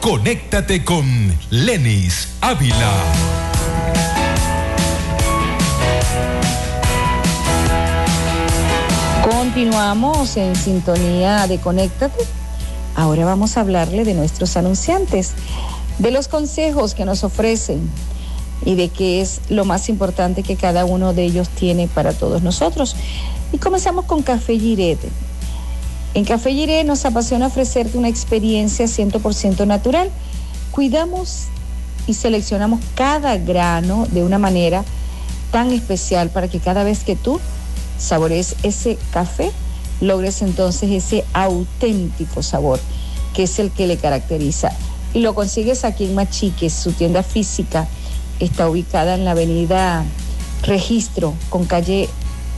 Conéctate con Lenis Ávila. Continuamos en sintonía de Conéctate. Ahora vamos a hablarle de nuestros anunciantes, de los consejos que nos ofrecen y de qué es lo más importante que cada uno de ellos tiene para todos nosotros. Y comenzamos con Café Giret. En Café Giret nos apasiona ofrecerte una experiencia 100% natural. Cuidamos y seleccionamos cada grano de una manera tan especial para que cada vez que tú saborees ese café, logres entonces ese auténtico sabor que es el que le caracteriza. Y lo consigues aquí en Machiques. Su tienda física está ubicada en la avenida Registro con calle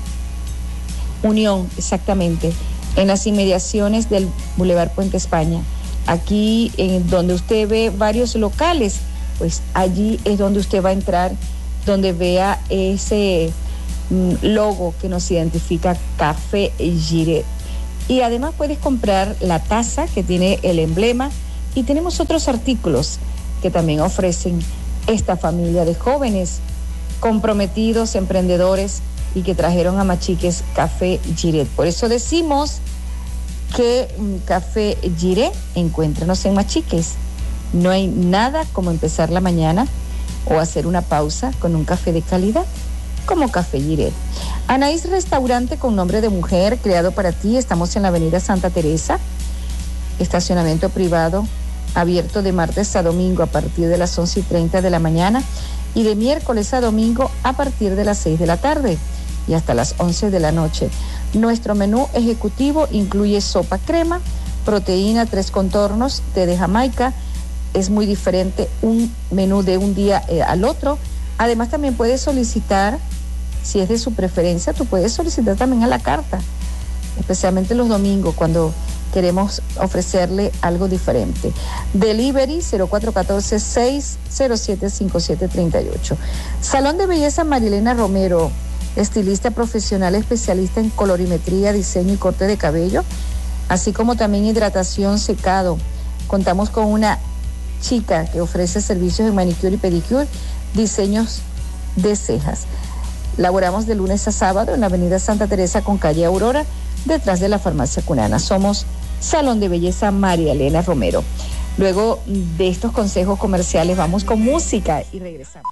Unión, exactamente, en las inmediaciones del Boulevard Puente España. Aquí en donde usted ve varios locales, pues allí es donde usted va a entrar, donde vea ese logo que nos identifica, Café Giret. Y además puedes comprar la taza que tiene el emblema, y tenemos otros artículos que también ofrecen esta familia de jóvenes comprometidos, emprendedores, y que trajeron a Machiques Café Giret. Por eso decimos que Café Giret, encuéntranos en Machiques. No hay nada como empezar la mañana o hacer una pausa con un café de calidad como Café Giret. Anaís Restaurante con nombre de mujer, creado para ti. Estamos en la avenida Santa Teresa, estacionamiento privado, abierto de martes a domingo a partir de las 11:30 de la mañana y de miércoles a domingo a partir de las 6 de la tarde y hasta las 11 de la noche. Nuestro menú ejecutivo incluye sopa crema, proteína, 3 contornos, té de Jamaica. Es muy diferente un menú de un día al otro. Además también puedes solicitar, si es de su preferencia, tú puedes solicitar también a la carta, especialmente los domingos cuando queremos ofrecerle algo diferente. Delivery 0414-607-5738. Salón de Belleza Marilena Romero, estilista profesional especialista en colorimetría, diseño y corte de cabello, así como también hidratación, secado. Contamos con una chica que ofrece servicios de manicure y pedicure, diseños de cejas. Laboramos de lunes a sábado en la avenida Santa Teresa con calle Aurora, detrás de la farmacia Cunana. Somos Salón de Belleza María Elena Romero. Luego de estos consejos comerciales vamos con música y regresamos.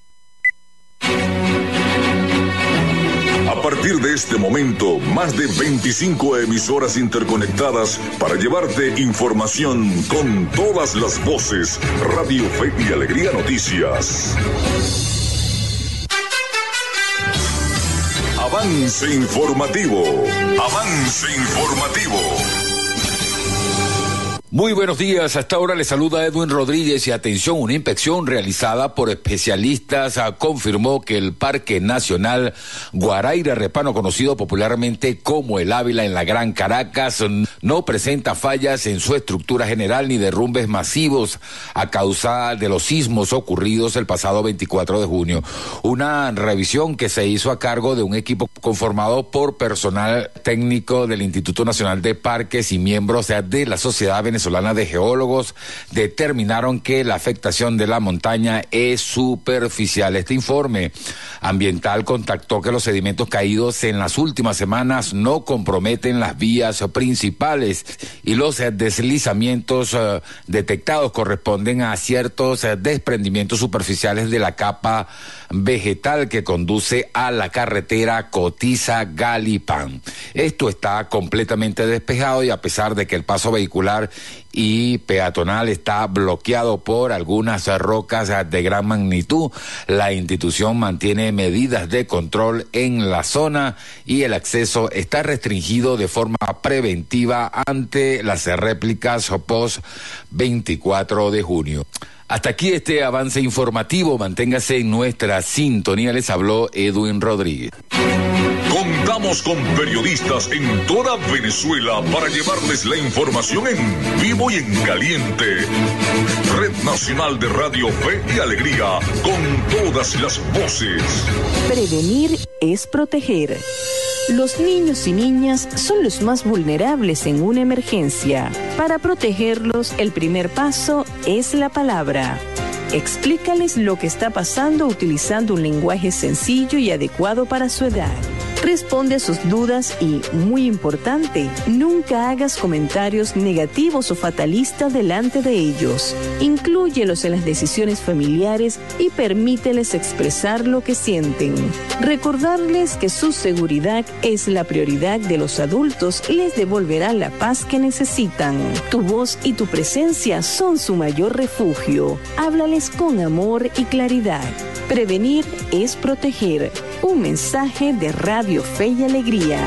A partir de este momento, más de 25 emisoras interconectadas para llevarte información con todas las voces. Radio Fe y Alegría Noticias. Avance informativo. Avance informativo. Muy buenos días, hasta ahora le saluda Edwin Rodríguez y atención, una inspección realizada por especialistas confirmó que el Parque Nacional Guaraíra Repano, conocido popularmente como el Ávila en la Gran Caracas, no presenta fallas en su estructura general ni derrumbes masivos a causa de los sismos ocurridos el pasado 24 de junio. Una revisión que se hizo a cargo de un equipo conformado por personal técnico del Instituto Nacional de Parques y miembros de la Sociedad Venezolana de Geólogos determinaron que la afectación de la montaña es superficial. Este informe ambiental contactó que los sedimentos caídos en las últimas semanas no comprometen las vías principales y los deslizamientos detectados corresponden a ciertos desprendimientos superficiales de la capa vegetal que conduce a la carretera Cotiza-Galipán. Esto está completamente despejado y a pesar de que el paso vehicular y peatonal está bloqueado por algunas rocas de gran magnitud, la institución mantiene medidas de control en la zona y el acceso está restringido de forma preventiva ante las réplicas post 24 de junio. Hasta aquí este avance informativo, manténgase en nuestra sintonía, les habló Edwin Rodríguez. Contamos con periodistas en toda Venezuela para llevarles la información en vivo y en caliente. Red Nacional de Radio Fe y Alegría, con todas las voces. Prevenir es proteger. Los niños y niñas son los más vulnerables en una emergencia. Para protegerlos, el primer paso es la palabra. Explícales lo que está pasando utilizando un lenguaje sencillo y adecuado para su edad. Responde a sus dudas y, muy importante, nunca hagas comentarios negativos o fatalistas delante de ellos. Inclúyelos en las decisiones familiares y permíteles expresar lo que sienten. Recordarles que su seguridad es la prioridad de los adultos les devolverá la paz que necesitan. Tu voz y tu presencia son su mayor refugio. Háblales con amor y claridad. Prevenir es proteger. Un mensaje de Radio Fe y Alegría.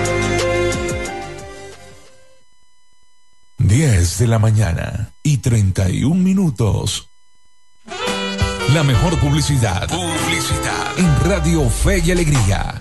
10 de la mañana y 31 minutos. La mejor publicidad. En Radio Fe y Alegría.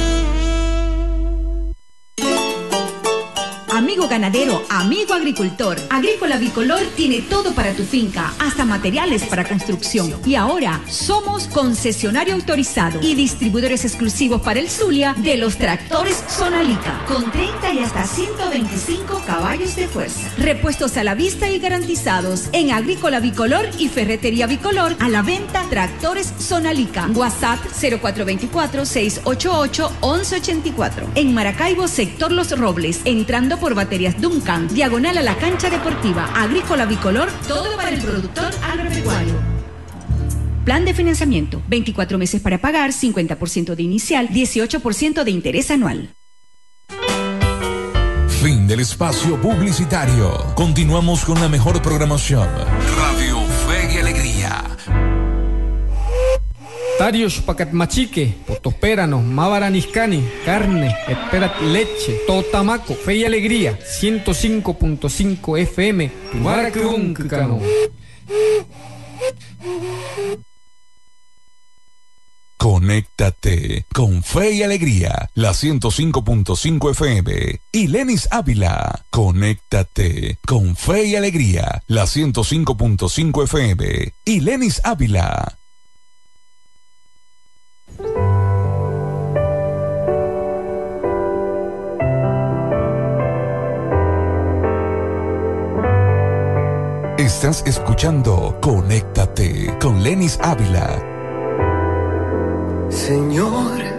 Amigo ganadero, amigo agricultor, Agrícola Bicolor tiene todo para tu finca, hasta materiales para construcción. Y ahora somos concesionario autorizado y distribuidores exclusivos para el Zulia de los tractores Sonalica, con 30 y hasta 125 caballos de fuerza. Repuestos a la vista y garantizados en Agrícola Bicolor y Ferretería Bicolor, a la venta tractores Sonalica. WhatsApp 0424-688-1184. En Maracaibo, sector Los Robles, entrando por Baterías Duncan, diagonal a la cancha deportiva. Agrícola Bicolor, todo para el productor agropecuario. Plan de financiamiento, 24 meses para pagar, 50% de inicial, 18% de interés anual. Fin del espacio publicitario. Continuamos con la mejor programación. Radio Fe y Alegría. Tarios pacat machique, potopérano, mavaraniscani, carne, esperat leche, totamaco, Fe y Alegría, 105.5 FM, Tumaracruncano. Conéctate con Fe y Alegría, la 105.5 FM. Y Lenis Ávila, conéctate con Fe y Alegría, la 105.5 FM. Y Lenis Ávila. Estás escuchando Conéctate con Lenis Ávila. Señor,